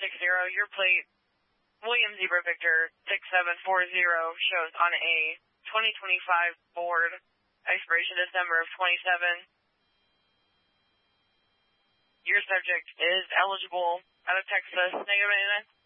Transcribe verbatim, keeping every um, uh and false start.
six zero. Your plate, William Zebra Victor six seven four zero, shows on a twenty twenty-five Ford. Expiration December of twenty-seven. Your subject is eligible out of Texas. Negative ninety-nine.